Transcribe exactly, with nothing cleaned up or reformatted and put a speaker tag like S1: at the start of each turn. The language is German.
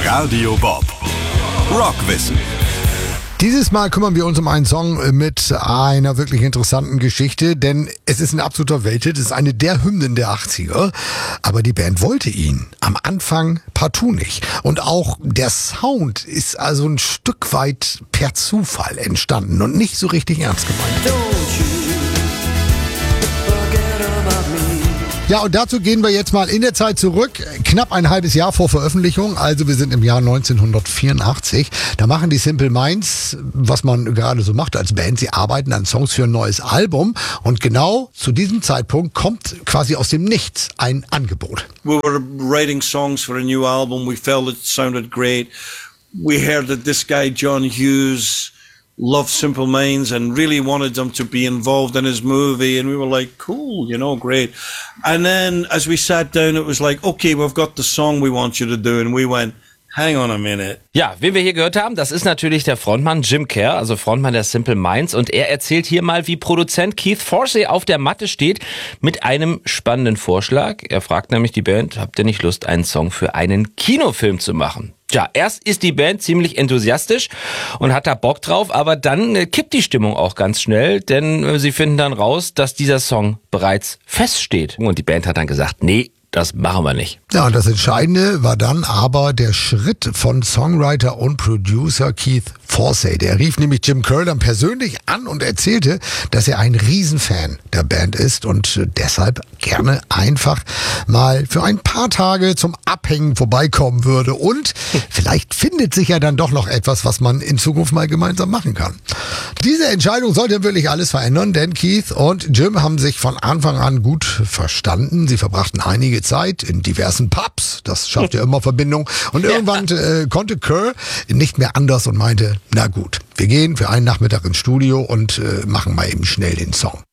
S1: Radio Bob. Rockwissen.
S2: Dieses Mal kümmern wir uns um einen Song mit einer wirklich interessanten Geschichte, denn es ist ein absoluter Welthit, es ist eine der Hymnen der achtziger, aber die Band wollte ihn am Anfang partout nicht. Und auch der Sound ist also ein Stück weit per Zufall entstanden und nicht so richtig ernst gemeint. Ja, und dazu gehen wir jetzt mal in der Zeit zurück, knapp ein halbes Jahr vor Veröffentlichung, also wir sind im Jahr neunzehnhundertvierundachtzig. Da machen die Simple Minds, was man gerade so macht als Band, sie arbeiten an Songs für ein neues Album und genau zu diesem Zeitpunkt kommt quasi aus dem Nichts ein Angebot.
S3: We were writing songs for a new album, we felt it sounded great. We heard that this guy John Hughes loved Simple Minds and really wanted them to be involved in his movie, and we were like, cool, you know, great. And then as we sat down, it was like, okay, we've got the song we want you to do, and we went, hang on a minute.
S4: Ja, wen wir hier gehört haben, das ist natürlich der Frontmann Jim Kerr, also Frontmann der Simple Minds, und er erzählt hier mal, wie Produzent Keith Forsey auf der Matte steht mit einem spannenden Vorschlag. Er fragt nämlich die Band, habt ihr nicht Lust, einen Song für einen Kinofilm zu machen? Tja, erst ist die Band ziemlich enthusiastisch und hat da Bock drauf, aber dann äh, kippt die Stimmung auch ganz schnell, denn äh, sie finden dann raus, dass dieser Song bereits feststeht. Und die Band hat dann gesagt, nee, das machen wir nicht.
S2: Ja, und das Entscheidende war dann aber der Schritt von Songwriter und Producer Keith Forsey. Der rief nämlich Jim Kerr dann persönlich an und erzählte, dass er ein Riesenfan der Band ist und deshalb gerne einfach mal für ein paar Tage zum Abhängen vorbeikommen würde. Und vielleicht findet sich ja dann doch noch etwas, was man in Zukunft mal gemeinsam machen kann. Diese Entscheidung sollte wirklich alles verändern, denn Keith und Jim haben sich von Anfang an gut verstanden. Sie verbrachten einige Zeit in diversen Pubs, das schafft ja immer Verbindung. Und irgendwann äh, konnte Kerr nicht mehr anders und meinte, na gut, wir gehen für einen Nachmittag ins Studio und äh, machen mal eben schnell den Song.